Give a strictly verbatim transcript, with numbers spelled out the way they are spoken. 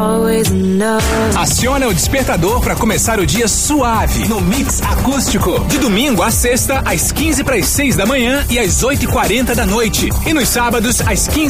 Aciona o despertador para começar o dia suave no Mix Acústico. De domingo a sexta, às quinze para as seis da manhã e às oito e quarenta da noite. E nos sábados, às quinze